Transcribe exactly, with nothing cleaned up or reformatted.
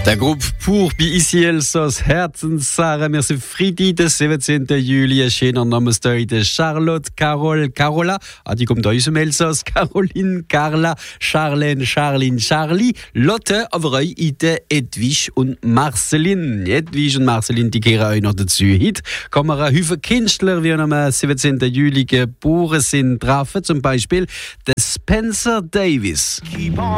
Der Gruppe Pour bei ici Elsass Herzenssache. Wir sind Freitag, den siebzehnten Juli. Ein schöner Namenstag der Charlotte, Carol, Carola. Ah, die kommt aus dem Elsass. Caroline, Carla, Charlene, Charline, Charlie, Lotte, aber auch Ite, Edwige und Marceline. Edwige und Marceline, die gehören auch noch dazu. Heute kann man einen Haufen Künstler, die am siebzehnten Juli geboren sind, treffen. Zum Beispiel der Spencer Davis.